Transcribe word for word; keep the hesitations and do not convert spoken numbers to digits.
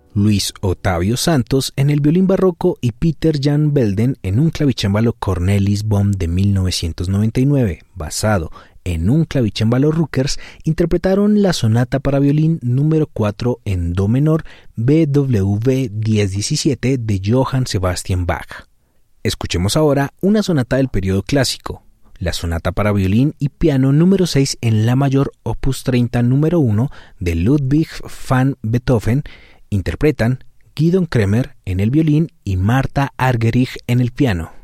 Luis Ottavio Santos en el violín barroco y Peter Jan Belden en un clavicémbalo Cornelis Bohm de mil novecientos noventa y nueve, basado en un clavicémbalo Rückers, interpretaron la sonata para violín número cuatro en do menor B W diez diecisiete de Johann Sebastian Bach. Escuchemos ahora una sonata del periodo clásico, la sonata para violín y piano número seis en la mayor opus treinta número uno de Ludwig van Beethoven. Interpretan Gidon Kremer en el violín y Martha Argerich en el piano.